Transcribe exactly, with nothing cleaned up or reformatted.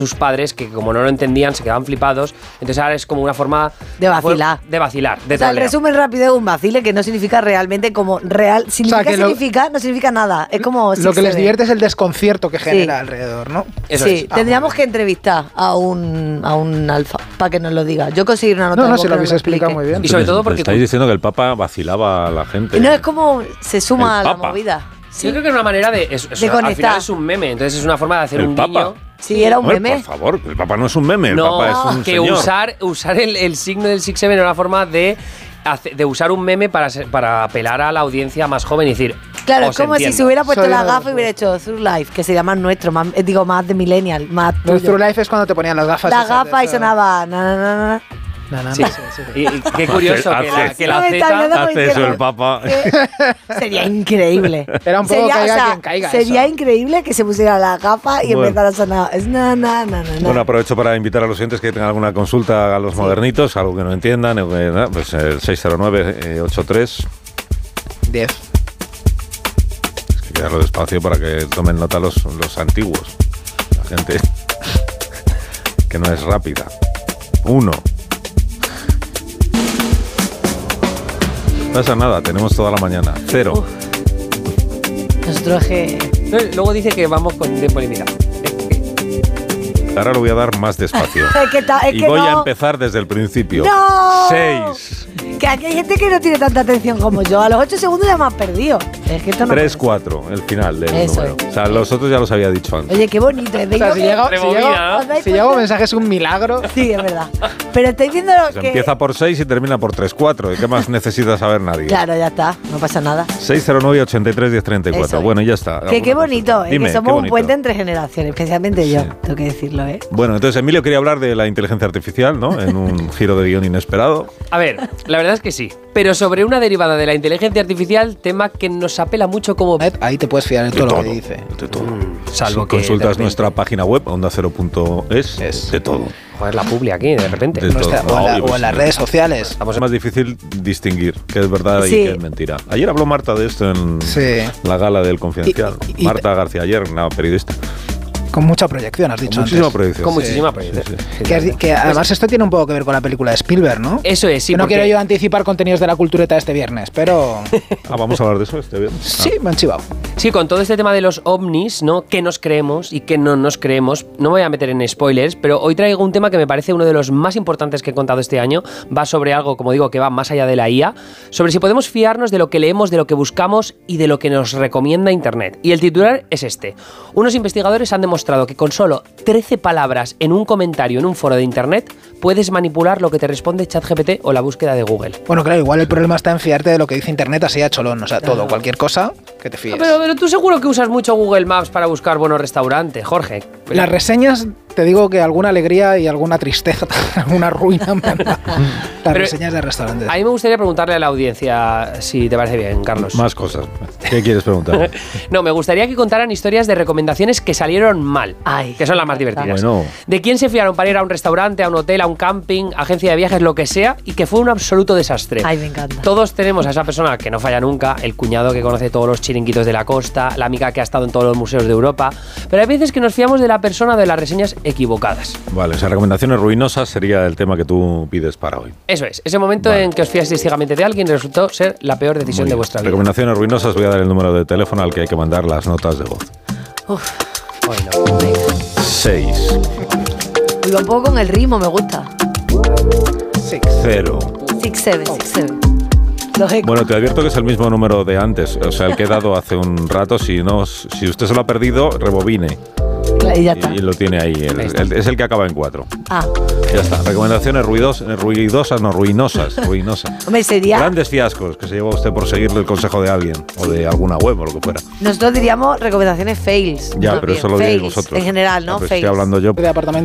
sus padres que como no lo entendían se quedaban flipados, entonces ahora es como una forma de vacilar, de vacilar, de o sea, el resumen rápido de un vacile que no significa realmente como real, significa, o sea, significa, lo, no significa nada, es como lo que les divierte es el desconcierto que genera sí. alrededor, ¿no? Eso sí, es. tendríamos ah, que entrevistar a un a un alfa para que nos lo diga. Yo conseguir una nota. No, no, se lo habéis explicado muy bien. Y sobre todo porque estáis diciendo que el Papa vacilaba a la gente. No, es como se suma a la movida. Sí. Yo creo que es una manera de, es, de al final es un meme, entonces es una forma de hacer el un Papa. guiño. Sí, era un Hombre, meme. Por favor, el Papa no es un meme, el no, Papa es un que señor. usar, usar el, el signo del seis siete era una forma de, de usar un meme para, para apelar a la audiencia más joven y decir. Claro, es como entiendo. si se hubiera puesto Soy la de... gafa y hubiera hecho Through Life, que sería más nuestro, más, digo, más de millennial, más tuyo. Through Life es cuando te ponían las gafas. La gafa y sonaba. Na, na, na, na. No, no, sí. no, sí, sí. Y, y qué curioso hace, que, la, que la Z hace eso el Papa. Sería increíble. Era un poco sería, caiga o sea, quien caiga. Sería eso. increíble que se pusiera la gafa y bueno. empezara a sonar. Es na, na, na, na, na. Bueno, aprovecho para invitar a los oyentes que tengan alguna consulta a los sí. modernitos, algo que no entiendan, pues el seis cero nueve ocho tres diez. Es que quedarlo despacio para que tomen nota los, los antiguos. La gente que no es rápida. Uno. No pasa nada, tenemos toda la mañana. Cero. Uf. Nosotros que... Luego dice que vamos con tiempo limitado. Ahora lo voy a dar más despacio. es que ta, es y que voy no. a empezar desde el principio. ¡No! Seis. Que aquí hay gente que no tiene tanta atención como yo. A los ocho segundos ya me has perdido. Es que esto no tres cuatro, el final del Eso número. Es. O sea, los otros ya los había dicho antes. Oye, qué bonito. ¿eh? O sea, si llego, si llego, ¿no? si llego mensaje es un milagro. Sí, es verdad. Pero estáis viendo lo pues que... Empieza por seis y termina por tres cuatro. ¿Qué más necesita saber nadie? Claro, ya está. No pasa nada. seis cero nueve ocho tres diez treinta y cuatro. Eso Bueno, ya está. Que qué bonito. Dime, que somos qué un bonito. puente entre generaciones. Especialmente Sí. yo. Tengo que decirlo, ¿eh? Bueno, entonces Emilio quería hablar de la inteligencia artificial, ¿no? En un giro de guión inesperado. A ver, la verdad es que sí. Pero sobre una derivada de la inteligencia artificial, tema que nos apela mucho como... Ahí te puedes fiar en todo, todo lo que dice. De todo. Mm, salvo si que consultas nuestra página web, onda cero punto es, es de todo. Joder, la publi aquí, de repente. De Nuestra, todo. o, en la, No, o en las redes sociales. Vamos, es más difícil distinguir qué es verdad Sí. y qué es mentira. Ayer habló Marta de esto en Sí. la gala del Confidencial. Y- y- Marta García Ayer, una periodista. Con mucha proyección, has dicho Con muchísima antes. proyección. Con Sí. muchísima proyección. Sí, sí. Que, has di- que además esto tiene un poco que ver con la película de Spielberg, ¿no? Eso es, sí. Que no porque- quiero yo anticipar contenidos de la cultureta este viernes, pero... Ah, vamos a hablar de eso este viernes. sí, me han chivado. Sí, con todo este tema de los ovnis, ¿no? ¿Qué nos creemos y qué no nos creemos? No me voy a meter en spoilers, pero hoy traigo un tema que me parece uno de los más importantes que he contado este año. Va sobre algo, como digo, que va más allá de la I A, sobre si podemos fiarnos de lo que leemos, de lo que buscamos y de lo que nos recomienda Internet. Y el titular es este. Unos investigadores han demostrado que con solo trece palabras en un comentario en un foro de Internet puedes manipular lo que te responde ChatGPT o la búsqueda de Google. Bueno, claro, igual el problema está en fiarte de lo que dice Internet así a cholón. O sea, todo, cualquier cosa que te fíes. Pero, pero tú seguro que usas mucho Google Maps para buscar buenos restaurantes, Jorge. Las reseñas, te digo que alguna alegría y alguna tristeza, alguna ruina me han dado. Las Pero reseñas de restaurantes. A mí me gustaría preguntarle a la audiencia, si te parece bien, Carlos. Más cosas. ¿Qué quieres preguntar? No, me gustaría que contaran historias de recomendaciones que salieron mal, Ay, que son las más divertidas. Bueno. ¿De quién se fiaron para ir a un restaurante, a un hotel, a un camping, agencia de viajes, lo que sea, y que fue un absoluto desastre? Ay, me encanta. Todos tenemos a esa persona que no falla nunca, el cuñado que conoce todos los chiringuitos de la costa, la amiga que ha estado en todos los museos de Europa, pero hay veces que nos fiamos de la persona de las reseñas equivocadas. Vale, o sea, recomendaciones ruinosas sería el tema que tú pides para hoy. Eso es, ese momento Vale. en que os fiasteis ciegamente de alguien resultó ser la peor decisión Muy de bien. vuestra vida. Recomendaciones ruinosas, voy a dar el número de teléfono al que hay que mandar las notas de voz. Uf, Bueno, venga. seis iba un poco con el ritmo, me gusta. Six. cero. Six, seven, six, seven. Los ecos. Bueno, te advierto que es el mismo número de antes, o sea, el que he dado hace un rato. Si no, si usted se lo ha perdido, rebobine Y ya está. y, y lo tiene ahí. El- Ahí está. el- es el que acaba en cuatro. Ah, Ya está. Recomendaciones ruidos, ruidosas, no, ruinosas, ruinosas. hombre, sería... Grandes fiascos que se lleva usted por seguirle el consejo de alguien o de alguna web o lo que fuera. Nosotros diríamos recomendaciones fails. Ya, ¿no? pero Bien, eso lo diréis fails, vosotros. en general, ¿no? Ya, pero Fails. estoy hablando yo. De apartamento.